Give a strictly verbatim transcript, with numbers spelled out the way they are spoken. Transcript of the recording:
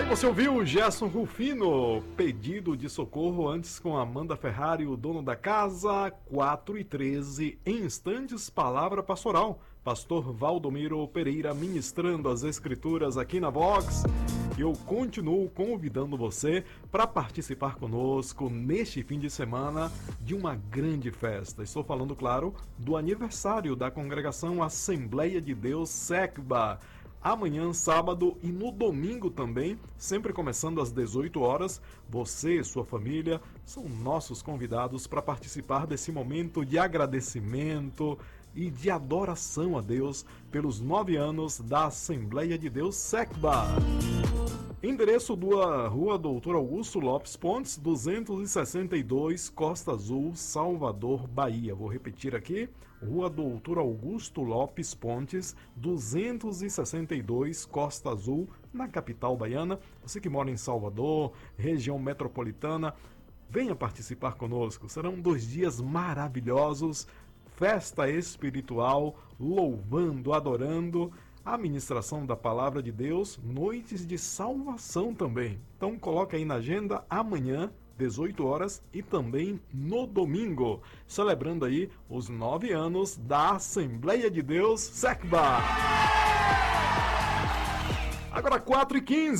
Você ouviu Gerson Rufino, Pedido de Socorro, antes com Amanda Ferrari, o dono da casa, quatro e treze, em instantes, Palavra Pastoral, pastor Valdomiro Pereira ministrando as escrituras aqui na Vox. Eu continuo convidando você para participar conosco neste fim de semana de uma grande festa. Estou falando, claro, do aniversário da congregação Assembleia de Deus SECBA. Amanhã, sábado e no domingo também, sempre começando às dezoito horas, você e sua família são nossos convidados para participar desse momento de agradecimento e de adoração a Deus pelos nove anos da Assembleia de Deus SECBA. Endereço da Rua Doutor Augusto Lopes Pontes, duzentos e sessenta e dois, Costa Azul, Salvador, Bahia. Vou repetir aqui, Rua Doutor Augusto Lopes Pontes, duzentos e sessenta e dois, Costa Azul, na capital baiana. Você que mora em Salvador, região metropolitana, venha participar conosco. Serão dois dias maravilhosos, festa espiritual, louvando, adorando, a ministração da Palavra de Deus, noites de salvação também. Então coloca aí na agenda amanhã, dezoito horas, e também no domingo, celebrando aí os nove anos da Assembleia de Deus SECBA. Agora quatro e quinze.